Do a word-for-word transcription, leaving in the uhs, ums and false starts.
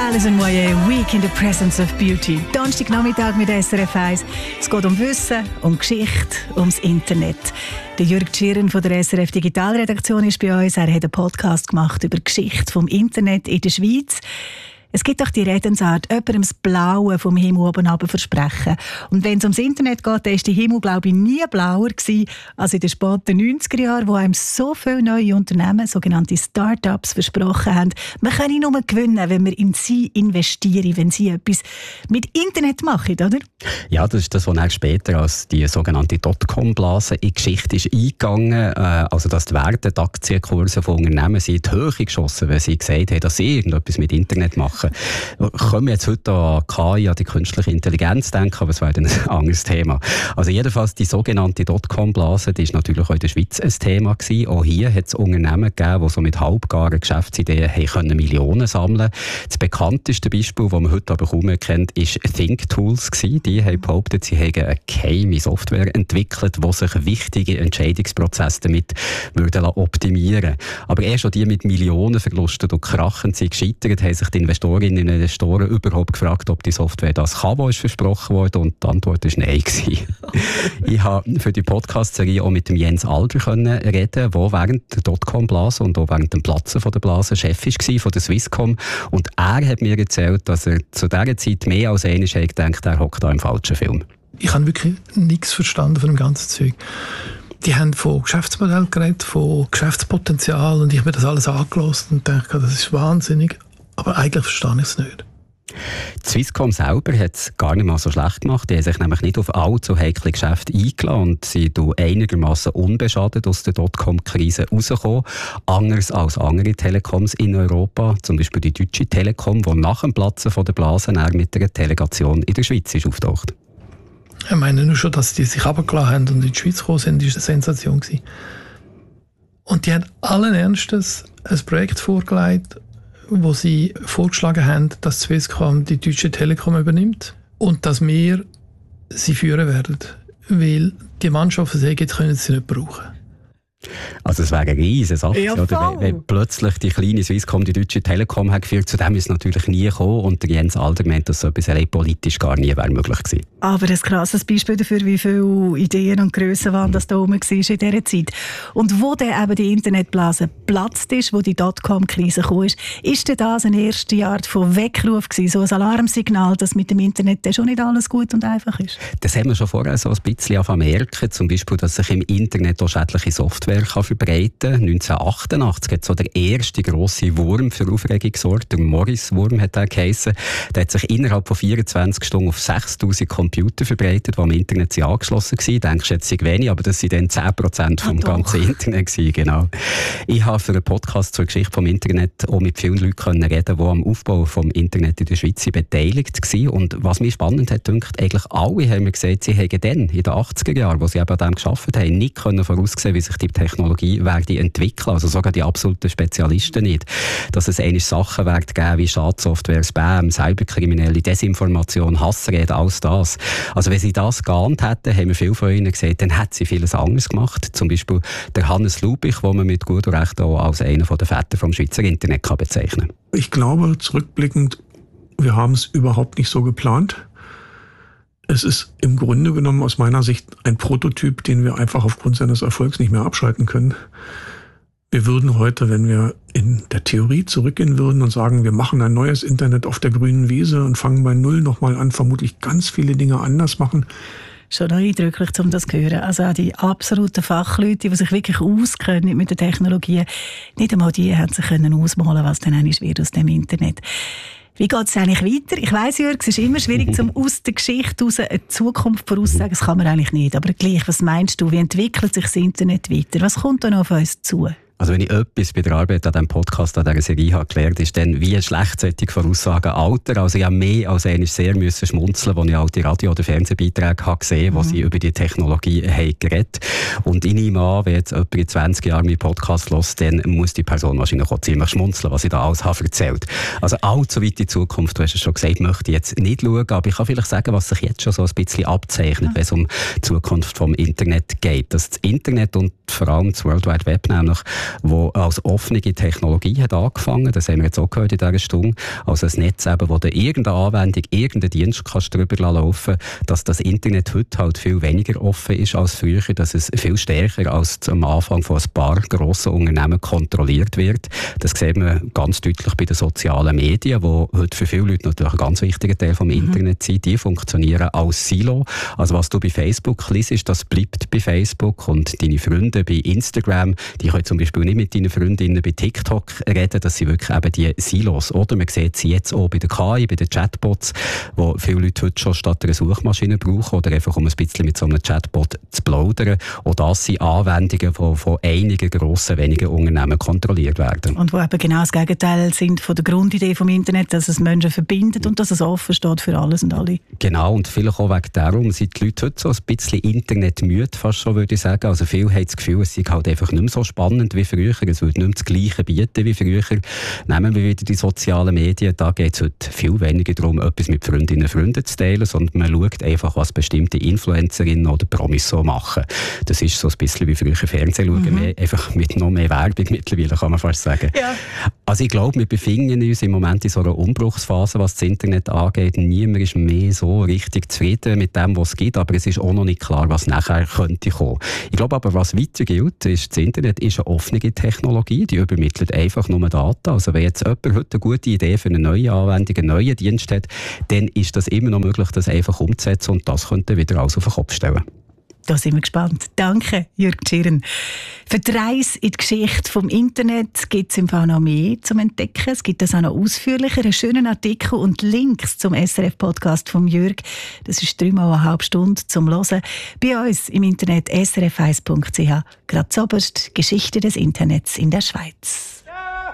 Alison Moyet, Week in the Presence of Beauty. Donnerstagnachmittag mit S R F eins. Es geht um Wissen, um Geschichte, ums Internet. Der Jürg Tschirren von der S R F Digitalredaktion ist bei uns. Er hat einen Podcast gemacht über die Geschichte vom Internet in der Schweiz. Es gibt doch die Redensart, jemandem das Blaue vom Himmel oben runter versprechen. Und wenn es ums Internet geht, dann war der Himmel, glaube ich, nie blauer gewesen als in den späten neunziger Jahren, wo einem so viele neue Unternehmen, sogenannte Start-ups, versprochen haben, man könne nur gewinnen, wenn man in sie investiere, wenn sie etwas mit Internet machen, oder? Ja, das ist das, was dann später als die sogenannte Dotcom-Blase in die Geschichte ist eingegangen. Also, dass die Werte, die Aktienkurse von Unternehmen sind in die Höhe geschossen, weil sie gesagt haben, dass sie irgendetwas mit Internet machen. Können wir jetzt heute an K I, an die künstliche Intelligenz denken, aber es wäre dann ein anderes Thema. Also jedenfalls die sogenannte Dotcom-Blase, die ist natürlich auch in der Schweiz ein Thema gewesen. Auch hier hat es Unternehmen gegeben, die so mit halbgaren Geschäftsideen haben können Millionen sammeln. Das bekannteste Beispiel, das man heute aber kaum mehr kennt, ist ThinkTools gewesen. Die haben behauptet, sie hätten eine geheime Software entwickelt, die sich wichtige Entscheidungsprozesse damit würden optimieren. Aber erst schon die mit Millionenverlusten und Krachen sind gescheitert, haben sich die Investoren Investorinnen und Investoren überhaupt gefragt, ob die Software das kann, was versprochen wurde, und die Antwort war nein. Ich habe für die Podcast-Serie auch mit dem Jens Alder können reden, der während der Dotcom-Blase und auch während dem Platzen von der Blase Chef war von der Swisscom, und er hat mir erzählt, dass er zu dieser Zeit mehr als einmal gedacht, er hockt da im falschen Film. Ich habe wirklich nichts verstanden von dem ganzen Zeug. Die haben von Geschäftsmodell geredet, von Geschäftspotenzial, und ich habe mir das alles angehört und dachte, das ist wahnsinnig. Aber eigentlich verstehe ich es nicht. Die Swisscom selber hat es gar nicht mal so schlecht gemacht. Die haben sich nämlich nicht auf allzu heikle Geschäfte eingeladen und sind einigermaßen unbeschadet aus der Dotcom-Krise rausgekommen. Anders als andere Telekoms in Europa, zum Beispiel die Deutsche Telekom, die nach dem Platzen von der Blase mit einer Delegation in der Schweiz ist auftaucht. Ich meine nur schon, dass die sich runtergelassen haben und in die Schweiz gekommen sind, war eine Sensation gewesen. Und die haben allen Ernstes ein Projekt vorgelegt, wo sie vorgeschlagen haben, dass Swisscom die Deutsche Telekom übernimmt und dass wir sie führen werden. Weil die Mannschaft, die sie haben, können sie nicht brauchen. Also es wäre eine riesige Sache, ja, oder? Wenn, wenn plötzlich die kleine Swisscom die Deutsche Telekom hat geführt, zu dem ist es natürlich nie gekommen, und der Jens Alder meint, dass so etwas politisch gar nie wäre möglich gewesen. Aber ein krasses Beispiel dafür, wie viele Ideen und Grössen waren, das da oben war in dieser Zeit. Und wo dann eben die Internetblase geplatzt ist, wo die Dotcom-Krise kam, ist, ist denn das eine erste Art von Weckruf gewesen, so ein Alarmsignal, dass mit dem Internet schon nicht alles gut und einfach ist? Das haben wir schon vorher so ein bisschen merken, zum Beispiel, dass sich im Internet auch schädliche Software kann verbreiten. neunzehnhundertachtundachtzig hat so der erste grosse Wurm für Aufregung gesorgt. Der Morris-Wurm hat er geheissen. Der hat sich innerhalb von vierundzwanzig Stunden auf sechstausend Computer verbreitet, die am Internet sind angeschlossen waren. Denkst du, jetzt sind wenig, aber das sind dann zehn Prozent vom ah, ganzen Internet gewesen, genau. Ich habe für einen Podcast zur Geschichte vom Internet auch mit vielen Leuten reden, die am Aufbau vom Internet in der Schweiz beteiligt waren. Und was mich spannend hat, denkt, eigentlich alle haben mir gesagt, sie hätten dann, in den achtziger Jahren, wo sie eben an dem gearbeitet haben, nicht können voraussehen, wie sich die Technologie werde entwickeln, also sogar die absoluten Spezialisten nicht. Dass es einige Sachen wird geben wie Schadsoftware, Spam, Cyberkriminelle, Desinformation, Hassreden, alles das. Also wenn sie das geahnt hätten, haben wir viele von ihnen gesagt, dann hätten sie vieles anderes gemacht. Zum Beispiel der Hannes Lubich, den man mit gutem Recht auch als einen der Väter vom Schweizer Internet kann bezeichnen kann. Ich glaube, zurückblickend, wir haben es überhaupt nicht so geplant. Es ist im Grunde genommen aus meiner Sicht ein Prototyp, den wir einfach aufgrund seines Erfolgs nicht mehr abschalten können. Wir würden heute, wenn wir in der Theorie zurückgehen würden und sagen, wir machen ein neues Internet auf der grünen Wiese und fangen bei Null nochmal an, vermutlich ganz viele Dinge anders machen. Schon noch eindrücklich, um das zu hören. Also auch die absoluten Fachleute, die sich wirklich auskennen mit der Technologie, nicht einmal die haben sich können ausmalen, was dann eigentlich wird aus dem Internet. Wie geht es eigentlich weiter? Ich weiss, Jörg, es ist immer schwierig, zum aus der Geschichte heraus eine Zukunft voraussagen. Das kann man eigentlich nicht. Aber gleich, was meinst du? Wie entwickelt sich das Internet weiter? Was kommt da noch auf uns zu? Also wenn ich etwas bei der Arbeit an diesem Podcast, an dieser Serie habe gelernt, ist dann, wie schlecht solche Voraussagen altern. Also ich habe mehr als einmal sehr müssen schmunzeln, als ich alte Radio- oder Fernsehbeiträge habe gesehen, wo mhm. sie über die Technologie haben geredet. Und ich nehme an, wenn jetzt jemand in zwanzig Jahren meinen Podcast hört, dann muss die Person wahrscheinlich auch ziemlich schmunzeln, was ich da alles habe erzählt. Also allzu weit in die Zukunft, du hast es schon gesagt, möchte ich jetzt nicht schauen, aber ich kann vielleicht sagen, was sich jetzt schon so ein bisschen abzeichnet, mhm. wenn es um die Zukunft vom Internet geht. Dass das Internet und vor allem das World Wide Web nämlich, wo als offene Technologie hat angefangen, das haben wir jetzt auch gehört in dieser Stunde, also ein Netz eben, wo du irgendeine Anwendung, irgendeinen Dienst kannst drüber laufen, dass das Internet heute halt viel weniger offen ist als früher, dass es viel stärker als am Anfang von ein paar grossen Unternehmen kontrolliert wird. Das sieht man ganz deutlich bei den sozialen Medien, die heute für viele Leute natürlich ein ganz wichtiger Teil vom mhm. Internet sind. Die funktionieren als Silo. Also was du bei Facebook liest, das bleibt bei Facebook, und deine Freunde bei Instagram, die können zum Beispiel nicht mit deinen Freundinnen bei TikTok reden, das sind wirklich eben die Silos. Oder man sieht sie jetzt auch bei der K I, bei den Chatbots, wo viele Leute heute schon statt einer Suchmaschine brauchen oder einfach um ein bisschen mit so einem Chatbot zu plaudern. Und das sind Anwendungen, die von einigen grossen, wenigen Unternehmen kontrolliert werden. Und wo eben genau das Gegenteil sind von der Grundidee vom Internet, dass es Menschen verbindet und dass es offen steht für alles und alle. Genau, und vielleicht auch wegen darum sind die Leute heute so ein bisschen internetmüde, fast schon, würde ich sagen. Also viele haben das Gefühl, es sei halt einfach nicht mehr so spannend wie früher, es würde nicht mehr das Gleiche bieten wie früher. Nehmen wir wieder die sozialen Medien, da geht es heute viel weniger darum, etwas mit Freundinnen und Freunden zu teilen, sondern man schaut einfach, was bestimmte Influencerinnen oder Promis so machen. Das ist so ein bisschen wie früher Fernsehen schauen, mhm. mehr, einfach mit noch mehr Werbung mittlerweile, kann man fast sagen. Ja. Also ich glaube, wir befinden uns im Moment in so einer Umbruchsphase, was das Internet angeht. Niemand ist mehr so richtig zufrieden mit dem, was es gibt, aber es ist auch noch nicht klar, was nachher könnte kommen. Ich glaube aber, was weiter gilt, ist, das Internet ist eine offene Technologie, die übermittelt einfach nur Daten. Also wenn jetzt jemand heute eine gute Idee für eine neue Anwendung, einen neuen Dienst hat, dann ist das immer noch möglich, das einfach umzusetzen, und das könnte wieder alles auf den Kopf stellen. Da sind wir gespannt. Danke, Jürg Tschirren. Für die Reise in die Geschichte vom Internet gibt es im Fall noch mehr zum Entdecken. Es gibt das auch noch ausführlicher, einen schönen Artikel und Links zum S R F-Podcast von Jürg. Das ist dreimal eine halbe Stunde zum Hören. Bei uns im Internet s r f eins punkt c h. Gerade zoberst Geschichte des Internets in der Schweiz.